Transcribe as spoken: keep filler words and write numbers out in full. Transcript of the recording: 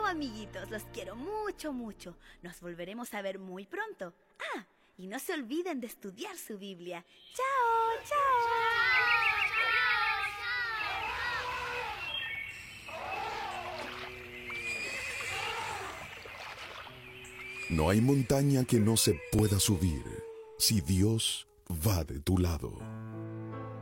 amiguitos, los quiero mucho, mucho. Nos volveremos a ver muy pronto. Ah, y no se olviden de estudiar su Biblia. ¡Chao, chao! No hay montaña que no se pueda subir si Dios va de tu lado.